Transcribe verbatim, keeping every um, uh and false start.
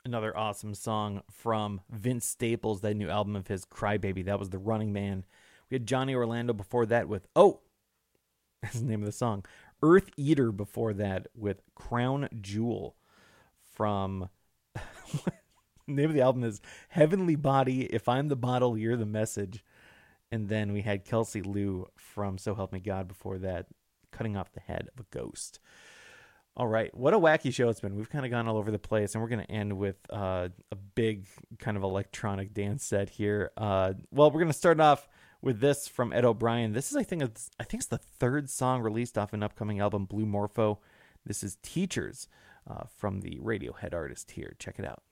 Another awesome song from Vince Staples, that new album of his, Crybaby. That was The Running Man. We had Johnny Orlando before that with, oh, that's the name of the song. Earth Eater before that with Crown Jewel from, the name of the album is Heavenly Body, If I'm the Bottle, You're the Message. And then we had Kelsey Lou from So Help Me God before that, Cutting Off the Head of a Ghost. All right, what a wacky show it's been. We've kind of gone all over the place, and we're going to end with uh, a big kind of electronic dance set here. Uh, well, we're going to start off with this from Ed O'Brien. This is, I think, it's, I think it's the third song released off an upcoming album, Blue Morpho. This is Teachers uh, from the Radiohead artist here. Check it out.